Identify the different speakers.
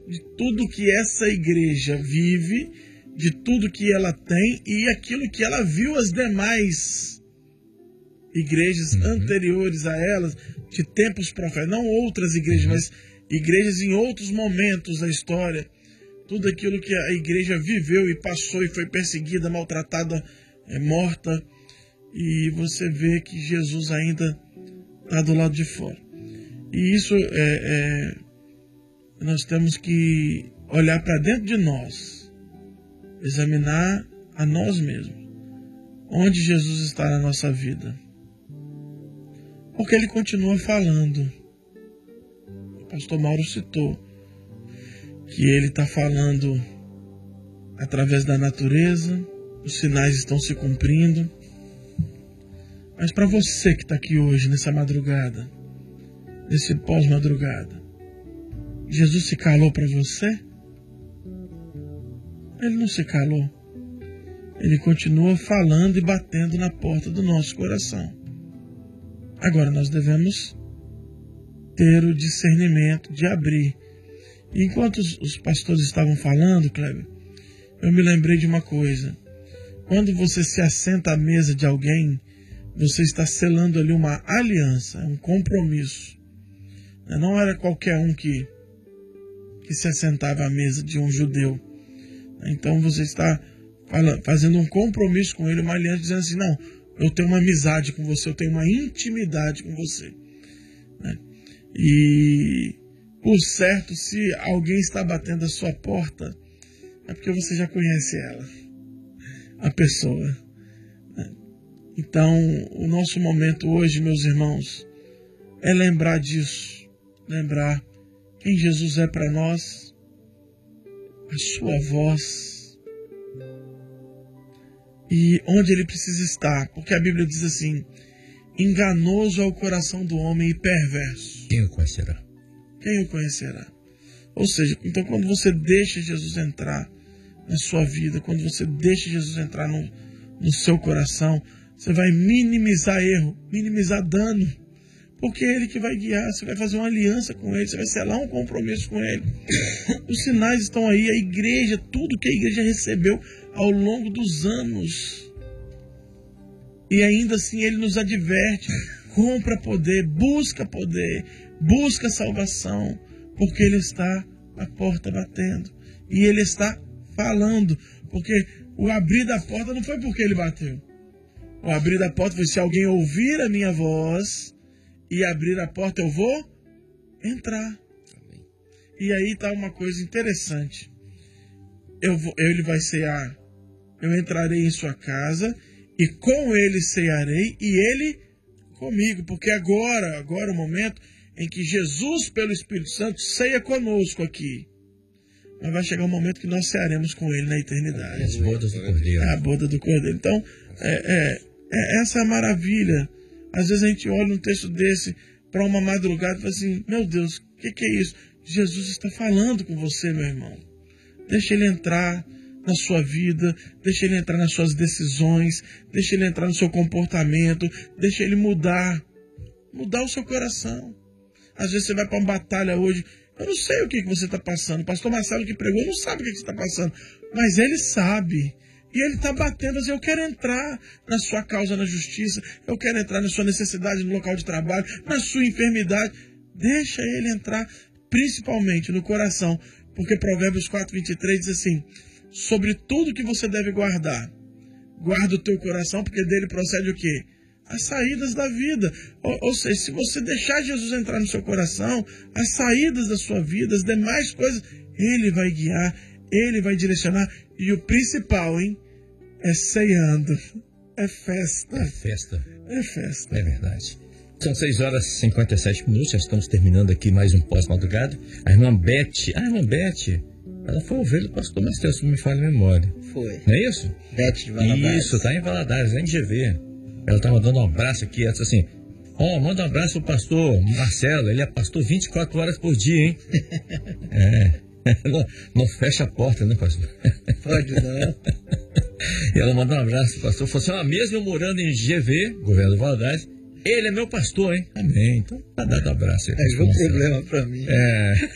Speaker 1: de tudo que essa igreja vive, de tudo que ela tem e aquilo que ela viu as demais igrejas anteriores a elas, de tempos proféticos, não outras igrejas, mas igrejas em outros momentos da história, tudo aquilo que a igreja viveu e passou e foi perseguida, maltratada, morta, e você vê que Jesus ainda está do lado de fora. E isso nós temos que olhar para dentro de nós, examinar a nós mesmos, onde Jesus está na nossa vida. Porque ele continua falando. O pastor Mauro citou que ele está falando através da natureza, os sinais estão se cumprindo. Mas para você que está aqui hoje, nessa madrugada, nesse pós-madrugada, Jesus se calou para você? Ele não se calou. Ele continua falando e batendo na porta do nosso coração. Agora nós devemos ter o discernimento de abrir. E enquanto os pastores estavam falando, Kleber, eu me lembrei de uma coisa. Quando você se assenta à mesa de alguém, você está selando ali uma aliança, um compromisso. Não era qualquer um que se assentava à mesa de um judeu. Então você está fazendo um compromisso com ele, uma aliança, dizendo assim, não, eu tenho uma amizade com você, eu tenho uma intimidade com você. E, por certo, se alguém está batendo a sua porta, é porque você já conhece ela, a pessoa. Então, o nosso momento hoje, meus irmãos, é lembrar disso, lembrar quem Jesus é para nós, a sua voz e onde ele precisa estar, porque a Bíblia diz assim, enganoso é o coração do homem e perverso.
Speaker 2: Quem o conhecerá?
Speaker 1: Quem o conhecerá? Ou seja, então quando você deixa Jesus entrar na sua vida, quando você deixa Jesus entrar no seu coração, você vai minimizar erro, minimizar dano, porque é ele que vai guiar, você vai fazer uma aliança com ele, você vai selar um compromisso com ele. Os sinais estão aí, a igreja, tudo que a igreja recebeu ao longo dos anos. E ainda assim ele nos adverte, compra poder, busca salvação, porque ele está à porta batendo. E ele está falando, porque o abrir da porta não foi porque ele bateu. O abrir da porta foi se alguém ouvir a minha voz e abrir a porta, eu vou entrar. E aí está uma coisa interessante. Ele vai cear, eu entrarei em sua casa e com ele cearei e ele comigo. Porque agora é o momento em que Jesus, pelo Espírito Santo, ceia conosco aqui. Mas vai chegar um momento que nós cearemos com ele na eternidade.
Speaker 2: As bodas do Cordeiro.
Speaker 1: É a boda do Cordeiro. Então, essa é a maravilha. Às vezes a gente olha um texto desse para uma madrugada e fala assim, meu Deus, o que é isso? Jesus está falando com você, meu irmão. Deixa ele entrar na sua vida, deixa ele entrar nas suas decisões, deixa ele entrar no seu comportamento, deixa ele mudar o seu coração. Às vezes você vai para uma batalha hoje, eu não sei o que você está passando, o pastor Marcelo que pregou não sabe o que você está passando, mas ele sabe. E ele está batendo assim, eu quero entrar na sua causa na justiça, eu quero entrar na sua necessidade no local de trabalho, na sua enfermidade. Deixa ele entrar, principalmente no coração, porque Provérbios 4:23 diz assim, sobre tudo que você deve guardar, guarda o teu coração, porque dele procede o quê? As saídas da vida. Ou seja, se você deixar Jesus entrar no seu coração, as saídas da sua vida, as demais coisas, ele vai guiar, ele vai direcionar. E o principal, é ceando. É festa.
Speaker 2: É festa.
Speaker 1: É festa.
Speaker 2: É verdade. São 6h57, já estamos terminando aqui mais um pós-madrugada. A irmã Beth, ela foi ovelha do pastor Marcelo, se não me falha a memória.
Speaker 3: Foi.
Speaker 2: Não é isso?
Speaker 3: Beth de Valadares.
Speaker 2: Isso, tá em Valadares, lá em GV. Ela tá mandando um abraço aqui, ela disse assim, manda um abraço pro pastor Marcelo, ele é pastor 24 horas por dia, hein? Não fecha a porta, né, pastor?
Speaker 3: Pode não.
Speaker 2: E ela mandou um abraço pro pastor, falou assim, mesmo eu morando em GV, governo do Valadares, ele é meu pastor, hein? Amém. Então, tá dado um abraço aí.
Speaker 3: É um problema pra mim.